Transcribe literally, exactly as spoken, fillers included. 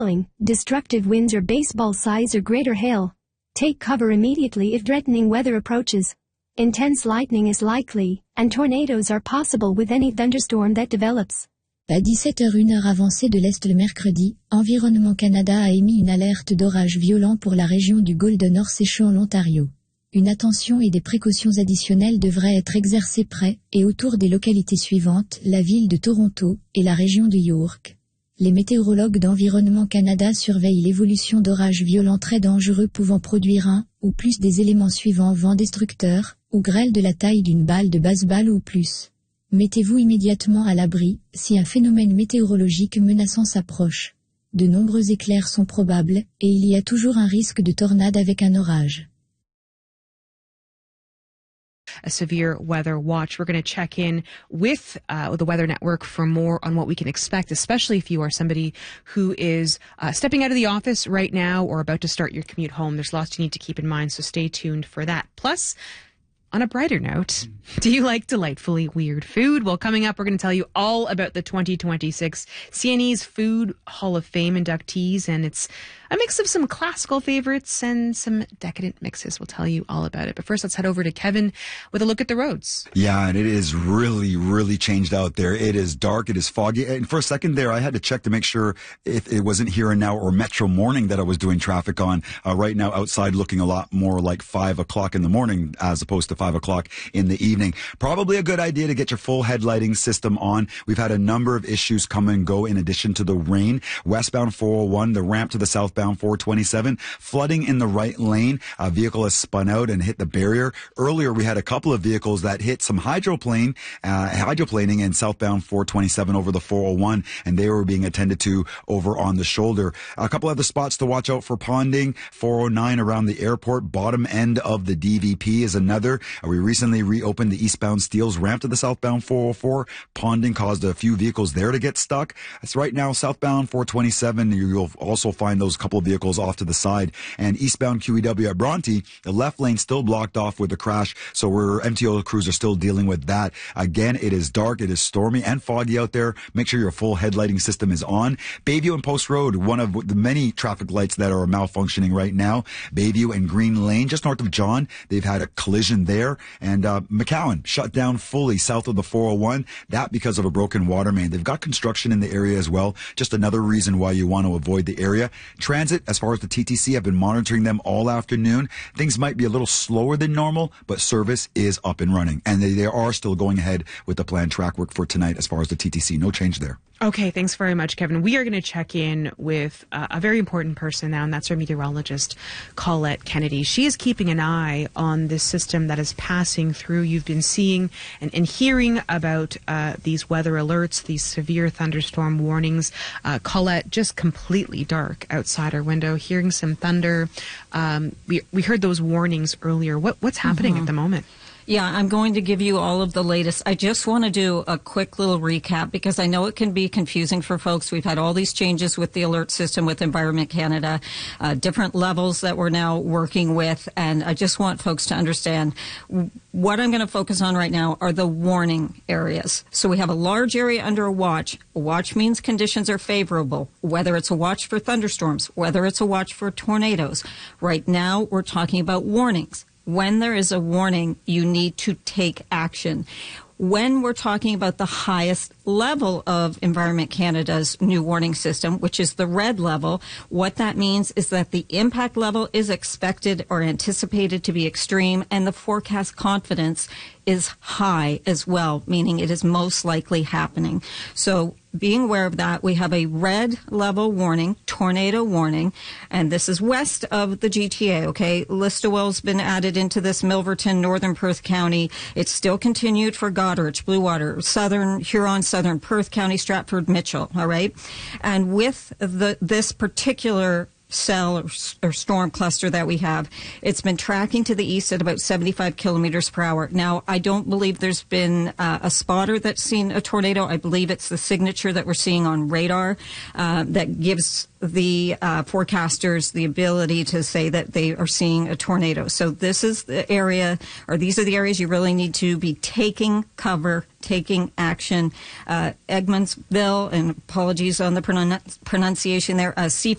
destructive winds or baseball size or greater hail. Take cover immediately if threatening weather approaches. Intense lightning is likely, and tornadoes are possible with any thunderstorm that develops. À dix-sept heures une heure avancée de l'Est le mercredi, Environnement Canada a émis une alerte d'orage violent pour la région du Golden Horse en Ontario. Une attention et des précautions additionnelles devraient être exercées près et autour des localités suivantes, la ville de Toronto et la région de York. Les météorologues d'Environnement Canada surveillent l'évolution d'orages violents très dangereux pouvant produire un ou plus des éléments suivants: vent destructeur ou grêle de la taille d'une balle de baseball ou plus. Mettez-vous immédiatement à l'abri si un phénomène météorologique menaçant s'approche. De nombreux éclairs sont probables et il y a toujours un risque de tornade avec un orage. A severe weather watch. We're going to check in with uh, the Weather Network for more on what we can expect, especially if you are somebody who is uh, stepping out of the office right now or about to start your commute home. There's lots you need to keep in mind, so stay tuned for that. Plus, on a brighter note, do you like delightfully weird food? Well, coming up, we're going to tell you all about the twenty twenty-six C N E's Food Hall of Fame inductees, and it's a mix of some classical favorites and some decadent mixes. We'll tell you all about it. But first, let's head over to Kevin with a look at the roads. Yeah, and it is really, really changed out there. It is dark. It is foggy. And for a second there, I had to check to make sure if it wasn't Here and Now or Metro Morning that I was doing traffic on. Uh, right now, outside looking a lot more like five o'clock in the morning as opposed to five o'clock in the evening. Probably a good idea to get your full headlighting system on. We've had a number of issues come and go in addition to the rain. Westbound four oh one, the ramp to the southbound four twenty-seven, flooding in the right lane. A vehicle has spun out and hit the barrier. Earlier, we had a couple of vehicles that hit some hydroplane, uh, hydroplaning in southbound four twenty-seven over the four oh one, and they were being attended to over on the shoulder. A couple other spots to watch out for: ponding, four oh nine around the airport, bottom end of the D V P is another. Uh, we recently reopened the eastbound Steeles ramp to the southbound four oh four. Ponding caused a few vehicles there to get stuck. It's right now southbound four twenty-seven. You'll also find those couple of vehicles off to the side. And eastbound Q E W at Bronte, the left lane still blocked off with a crash, so we're M T O crews are still dealing with that. Again, it is dark, it is stormy and foggy out there. Make sure your full headlighting system is on. Bayview and Post Road, one of the many traffic lights that are malfunctioning right now. Bayview and Green Lane, just north of John, they've had a collision there. And uh, McCowan shut down fully south of the four oh one, that because of a broken water main. They've got construction in the area as well. Just another reason why you want to avoid the area. Transit, as far as the T T C, I've been monitoring them all afternoon. Things might be a little slower than normal, but service is up and running. And they, they are still going ahead with the planned track work for tonight as far as the T T C. No change there. Okay, thanks very much, Kevin. We are going to check in with uh, a very important person now, and that's our meteorologist, Colette Kennedy. She is keeping an eye on this system that is passing through. You've been seeing and, and hearing about uh, these weather alerts, these severe thunderstorm warnings. Uh, Colette, just completely dark outside our window, hearing some thunder. Um, we, we heard those warnings earlier. What, what's happening mm-hmm. at the moment? Yeah, I'm going to give you all of the latest. I just want to do a quick little recap because I know it can be confusing for folks. We've had all these changes with the alert system with Environment Canada, uh, different levels that we're now working with, and I just want folks to understand what I'm going to focus on right now are the warning areas. So we have a large area under a watch. A watch means conditions are favorable, whether it's a watch for thunderstorms, whether it's a watch for tornadoes. Right now, we're talking about warnings. When there is a warning, you need to take action. When we're talking about the highest level of Environment Canada's new warning system, which is the red level, what that means is that the impact level is expected or anticipated to be extreme, and the forecast confidence is high as well, meaning it is most likely happening. So being aware of that, we have a red level warning, tornado warning, and this is west of the G T A, okay? Listowel's been added into this, Milverton, Northern Perth County. It's still continued for Goderich, Bluewater, Southern Huron, Southern Perth County, Stratford, Mitchell, all right? And with the this particular cell or, or storm cluster that we have, it's been tracking to the east at about seventy-five kilometers per hour. Now, I don't believe there's been uh, a spotter that's seen a tornado. I believe it's the signature that we're seeing on radar uh, that gives the uh, forecasters the ability to say that they are seeing a tornado. So this is the area, or these are the areas you really need to be taking cover, taking action. Uh, Egmontsville, and apologies on the pronun- pronunciation there, uh, C